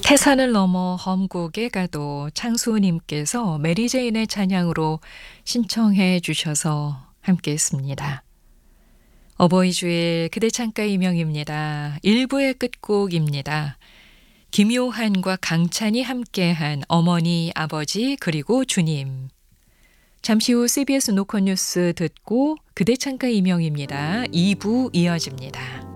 태산을 넘어 험곡에 가도 창수님께서 메리제인의 찬양으로 신청해 주셔서 함께했습니다. 어버이 주일 그대 창가 이명입니다. 1부의 끝곡입니다. 김요한과 강찬이 함께한 어머니, 아버지 그리고 주님. 잠시 후 CBS 노컷뉴스 듣고 그대 창가 이명입니다. 2부 이어집니다.